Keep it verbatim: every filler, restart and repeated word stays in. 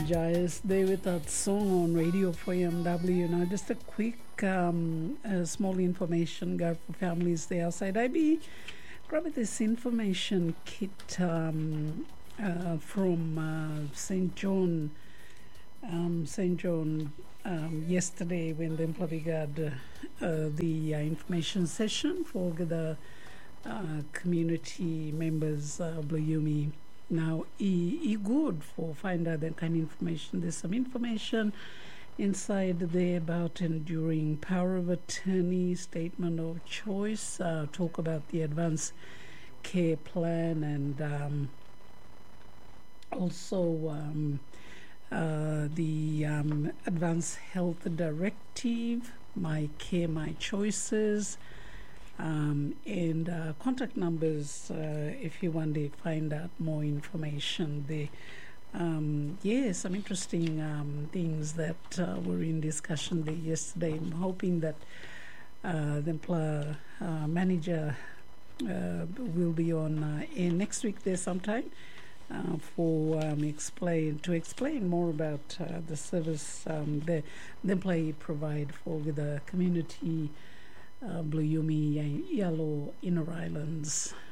Jayas there with that song on radio for M W. Now, just a quick, um, uh, small information guard for families there outside. I be grabbing this information kit um, uh, from uh, Saint John, um, Saint John um, yesterday when the employee got uh, uh, the uh, information session for the uh, community members, uh, Blue Yumi. Now, e, e good for find out that kind of information. There's some information inside there about enduring power of attorney, statement of choice, uh, talk about the advanced care plan, and um, also um, uh, the um, advanced health directive, my care, my choices. Um, and uh, contact numbers uh, if you want to find out more information there. Um, yeah, some interesting um, things that uh, were in discussion there yesterday. I'm hoping that uh, the employer uh, manager uh, will be on uh, air next week there sometime uh, for um, explain to explain more about uh, the service um, the, the employee provide for the community. Uh, Blue Yumi, Yellow, Inner Islands.